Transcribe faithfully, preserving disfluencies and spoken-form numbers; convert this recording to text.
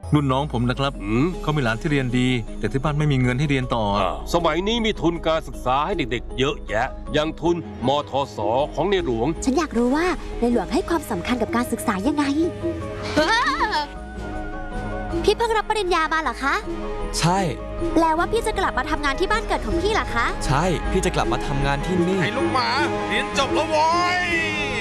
รุ่นน้องผมนะครับเขามีหลานที่เรียนดีแต่ที่บ้านไม่มีเงินให้เรียนต่อสมัยนี้มีทุนการศึกษาให้เด็กๆเยอะแยะอย่างทุนมทส.ของในหลวงฉันอยากรู้ว่าในหลวงให้ความสำคัญกับการศึกษายังไงพี่เพิ่งรับปริญญามาเหรอคะใช่แปลว่าพี่จะกลับมาทำงานที่บ้านเกิดของพี่เหรอคะใช่พี่จะกลับมาทำงานที่นี่ไอ้ลูกหมาเรียนจบแล้วโว้ย